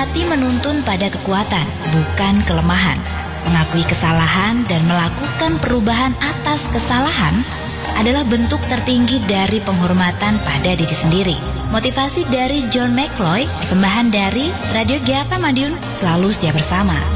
hati menuntun pada kekuatan, bukan kelemahan. Mengakui kesalahan dan melakukan perubahan atas kesalahan adalah bentuk tertinggi dari penghormatan pada diri sendiri. Motivasi dari John McCloy, persembahan dari Radio GFM Madiun, selalu setia bersama.